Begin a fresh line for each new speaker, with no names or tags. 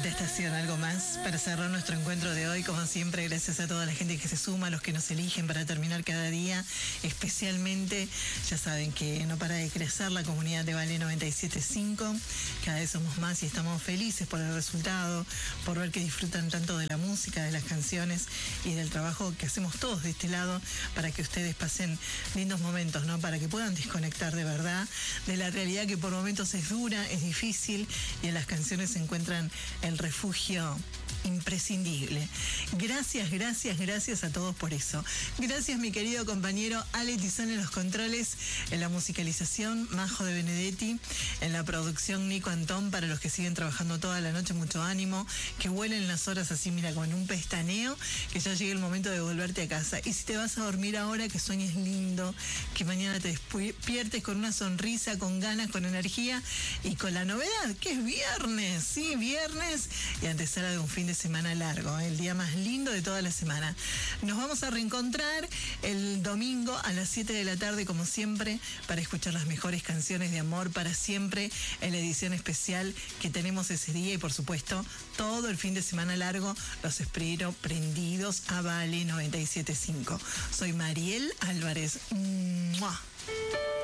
Quinta Estación, algo más para cerrar nuestro encuentro de hoy. Como siempre, gracias a toda la gente que se suma, a los que nos eligen para terminar cada día. Especialmente, ya saben que no para de crecer la comunidad de Vale 97.5. Cada vez somos más y estamos felices por el resultado, por ver que disfrutan tanto de la música, de las canciones y del trabajo que hacemos todos de este lado para que ustedes pasen lindos momentos, ¿no? Para que puedan desconectar de verdad de la realidad que por momentos es dura, es difícil, y en las canciones se encuentran el refugio imprescindible. Gracias, gracias, gracias a todos por eso. Gracias, mi querido compañero Ale Tizón en los controles, en la musicalización, Majo de Benedetti, en la producción, Nico Antón, para los que siguen trabajando toda la noche, mucho ánimo, que vuelen las horas así, mira, como en un pestaneo, que ya llegue el momento de volverte a casa. Y si te vas a dormir ahora, que sueñes lindo, que mañana te despiertes con una sonrisa, con ganas, con energía y con la novedad, que es viernes, sí, viernes, y antesala de un fin de semana largo, el día más lindo de toda la semana. Nos vamos a reencontrar el domingo a las 7 de la tarde, como siempre, para escuchar las mejores canciones de amor para siempre en la edición especial que tenemos ese día, y por supuesto todo el fin de semana largo los espero prendidos a Vale 97.5. Soy Mariel Álvarez. ¡Mua!